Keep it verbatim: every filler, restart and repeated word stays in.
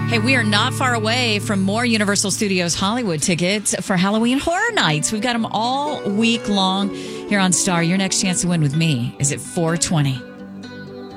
Hey, we are not far away from more Universal Studios Hollywood tickets for Halloween Horror Nights. We've got them all week long here on Star. Your next chance to win with me is at four twenty.